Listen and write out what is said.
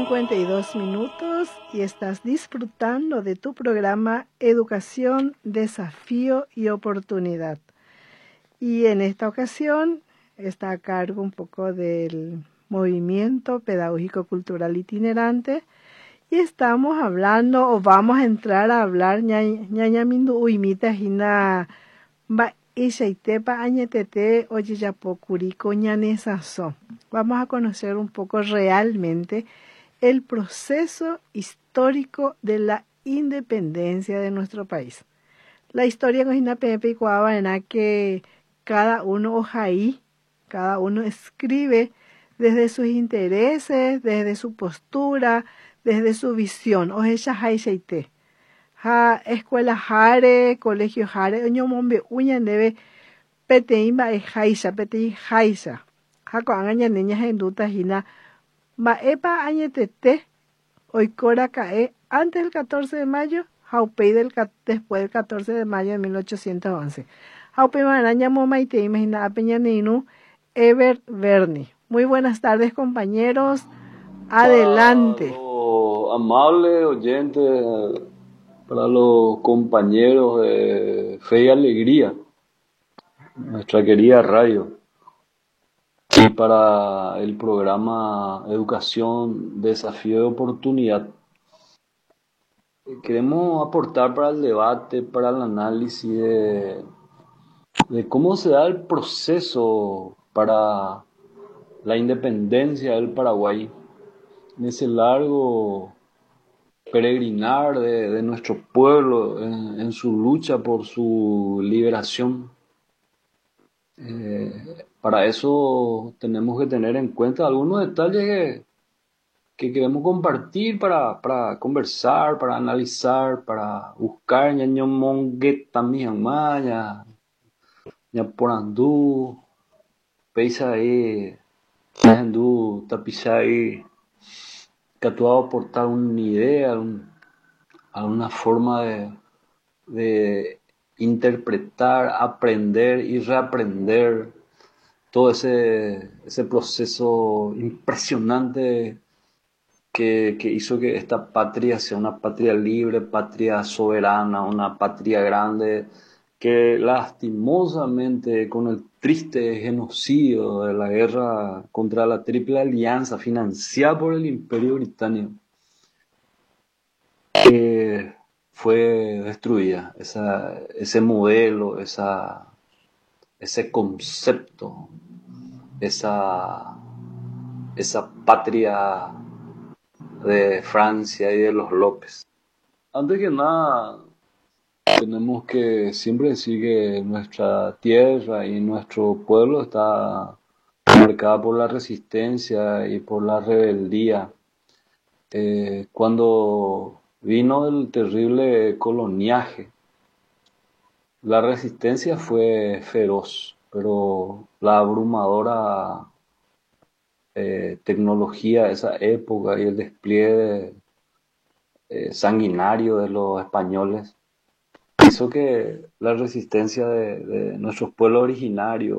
52 minutos y estás disfrutando de tu programa Educación, Desafío y Oportunidad. Y en esta ocasión está a cargo un poco del movimiento pedagógico cultural itinerante y estamos hablando o vamos a entrar a hablar ñañamindu uimita hina ba ishaitepa añetete oyeyapokurico ñanesaso. Vamos a conocer un poco realmente el proceso histórico de la independencia de nuestro país. La historia con Pepe y Cuava en que cada uno ojaí, cada uno escribe desde sus intereses, desde su postura, desde su visión. Ojecha haishaite. Ha escuela jare, colegio jare, oñomombe uña debe peteimba e haisha, petei haisha. Ha coangaña niña henduta hina. Maepa añetete, oikora cae antes del 14 de mayo, jaupei después del 14 de mayo de 1811. Jaupei maraña momaite, imagina peña neinu, Ever Berni. Muy buenas tardes, compañeros. Adelante. Para los amables oyentes, para los compañeros de Fe y Alegría, nuestra querida radio, y para el programa Educación, Desafío y Oportunidad. Queremos aportar para el debate, para el análisis de cómo se da el proceso para la independencia del Paraguay, en ese largo peregrinar de nuestro pueblo en su lucha por su liberación. Para eso tenemos que tener en cuenta algunos detalles que queremos compartir para conversar, para analizar, para buscar ñaño mongueta miamaya, ña porandú, peisa ahí, ñandú, tapisa ahí, que tú vas a aportar una idea, alguna forma de interpretar, aprender y reaprender todo ese proceso impresionante que hizo que esta patria sea una patria libre, patria soberana, una patria grande, que lastimosamente con el triste genocidio de la guerra contra la Triple Alianza financiada por el Imperio Británico, fue destruida ese modelo, ese concepto, esa patria de Francia y de los López. Antes que nada, tenemos que siempre decir que nuestra tierra y nuestro pueblo está marcada por la resistencia y por la rebeldía. Cuando vino el terrible coloniaje, la resistencia fue feroz, pero la abrumadora tecnología de esa época y el despliegue sanguinario de los españoles hizo que la resistencia de nuestros pueblos originarios